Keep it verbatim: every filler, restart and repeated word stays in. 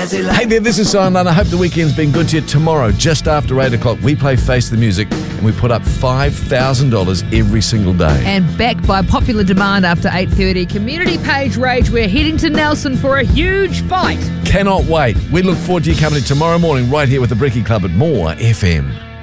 Hey there, this is Simon. I hope the weekend's been good to you. Tomorrow, just after eight o'clock, we play Face the Music and we put up five thousand dollars every single day. And backed by popular demand after eight thirty, Community Page Rage, we're heading to Nelson for a huge fight. Cannot wait. We look forward to you coming in tomorrow morning right here with the Bricky Club at More F M.